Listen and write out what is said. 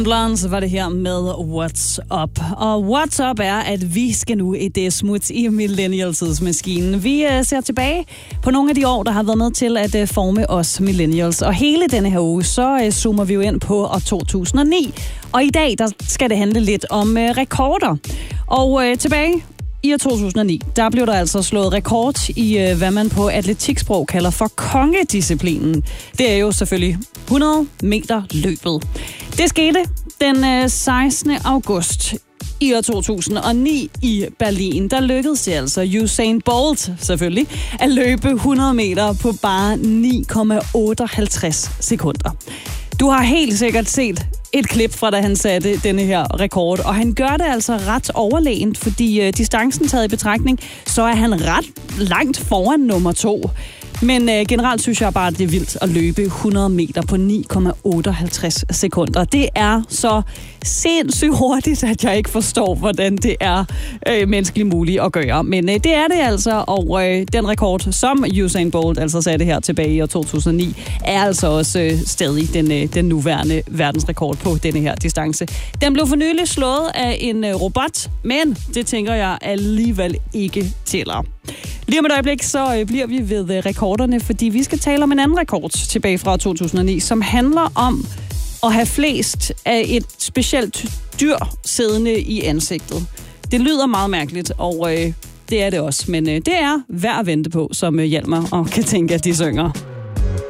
Blondes var det her med What's Up. Og What's Up er, at vi skal nu et smut i millennials-maskinen. Vi ser tilbage på nogle af de år, der har været med til at forme os millennials. Og hele denne her uge, så zoomer vi jo ind på år 2009. Og i dag, der skal det handle lidt om rekorder. Og tilbage i år 2009, der blev der altså slået rekord i, hvad man på atletiksprog kalder for kongedisciplinen. Det er jo selvfølgelig 100 meter løbet. Det skete den 16. august i år 2009 i Berlin. Der lykkedes det altså Usain Bolt selvfølgelig at løbe 100 meter på bare 9,58 sekunder. Du har helt sikkert set et klip fra, da han satte denne her rekord, og han gør det altså ret overlegent, fordi distancen taget i betragtning, så er han ret langt foran nummer 2. Men generelt synes jeg bare, at det er vildt at løbe 100 meter på 9,58 sekunder. Det er så sindssygt hurtigt, at jeg ikke forstår, hvordan det er menneskeligt muligt at gøre. Men det er det altså, og den rekord, som Usain Bolt altså satte her tilbage i år 2009, er altså også stadig den nuværende verdensrekord på denne her distance. Den blev for nylig slået af en robot, men det tænker jeg alligevel ikke tæller. Lige om et øjeblik, så bliver vi ved rekorderne, fordi vi skal tale om en anden rekord tilbage fra 2009, som handler om at have flest af et specielt dyr siddende i ansigtet. Det lyder meget mærkeligt, og det er det også, men det er værd at vente på, som Hjalmar og Katinka, de synger.